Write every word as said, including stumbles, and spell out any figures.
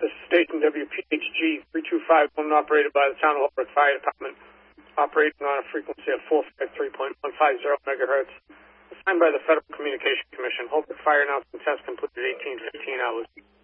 This is station W P H G three two five one, operated by the Town of Holbrook Fire Department, operating on a frequency of four fifty-three point one five zero megahertz, assigned by the Federal Communications Commission. Holbrook Fire announcement test completed eighteen fifteen hours.